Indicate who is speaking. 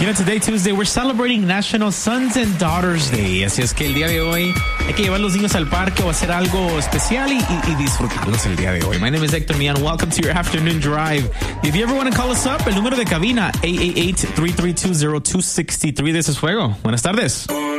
Speaker 1: You know, today, Tuesday, we're celebrating National Sons and Daughters Day. Así es que el día de hoy hay que llevar a los niños al parque o hacer algo especial y disfrutarlos el día de hoy. My name is Hector Mian. Welcome to your afternoon drive. If you ever want to call us up, el número de cabina, 888-332-0263. This is Fuego. Buenas tardes.